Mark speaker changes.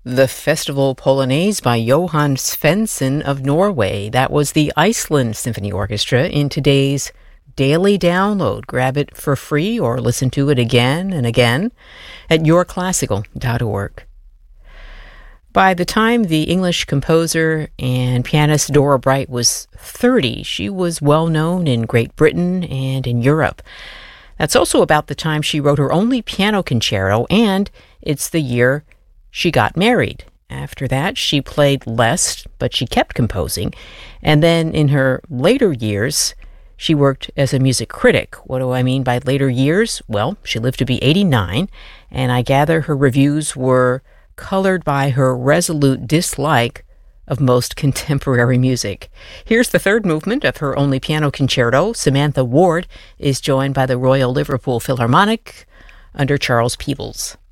Speaker 1: The Festival Polonaise by Johan Svensson of Norway. That was the Iceland Symphony Orchestra in today's daily download. Grab it for free or listen to it again and again at yourclassical.org. By the time the English composer and pianist Dora Bright was 30, she was well known in Great Britain and in Europe. That's also about the time she wrote her only piano concerto, and it's the year she got married. After that, she played less, but she kept composing. And then in her later years, she worked as a music critic. What do I mean by later years? Well, she lived to be 89, and I gather her reviews were colored by her resolute dislike of most contemporary music. Here's the third movement of her only piano concerto. Samantha Ward is joined by the Royal Liverpool Philharmonic under Charles Peebles.